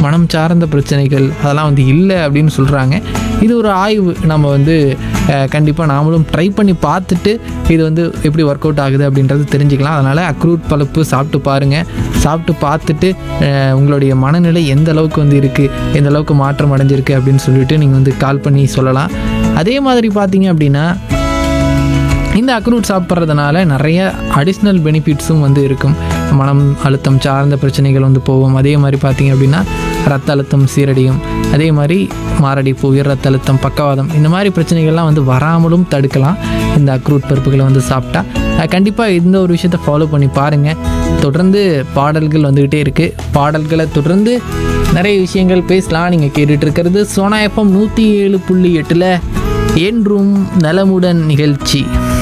மனம் சார்ந்த பிரச்சனைகள் அதெல்லாம் வந்து இல்லை அப்படின்னு சொல்கிறாங்க. இது ஒரு ஆய்வு. நம்ம வந்து கண்டிப்பாக நாமளும் ட்ரை பண்ணி பார்த்துட்டு இது வந்து எப்படி ஒர்க் அவுட் ஆகுது அப்படின்றது தெரிஞ்சுக்கலாம். அதனால் அக்ரூட் பழுப்பு சாப்பிட்டு பாருங்கள். சாப்பிட்டு பார்த்துட்டு உங்களுடைய மனநிலை எந்த அளவுக்கு வந்து இருக்குது, எந்த அளவுக்கு மாற்றம் அடைஞ்சிருக்கு அப்படின்னு சொல்லிட்டு நீங்கள் வந்து கால் பண்ணி சொல்லலாம். அதே மாதிரி பார்த்தீங்க அப்படின்னா இந்த அக்ரூட் சாப்பிட்றதுனால நிறைய அடிஷ்னல் பெனிஃபிட்ஸும் வந்து இருக்கும். மனம் அழுத்தம் சார்ந்த பிரச்சனைகள் வந்து போகும். அதே மாதிரி பார்த்திங்க அப்படின்னா ரத்த அழுத்தம் சீரடியும். அதே மாதிரி மாரடைப்பு, உயர் ரத்த அழுத்தம், பக்கவாதம் இந்த மாதிரி பிரச்சனைகள்லாம் வந்து வராமலும் தடுக்கலாம் இந்த அக்ரூட் பருப்புகளை வந்து சாப்பிட்டா. கண்டிப்பாக இந்த ஒரு விஷயத்தை ஃபாலோ பண்ணி பாருங்கள். தொடர்ந்து பாடல்கள் வந்துக்கிட்டே இருக்குது. பாடல்களை தொடர்ந்து நிறைய விஷயங்கள் பேசலாம். நீங்கள் கேட்டுட்டு இருக்கிறது சோனா எஃப்எம் 107.8 என்றும் நலமுடன் நிகழ்ச்சி.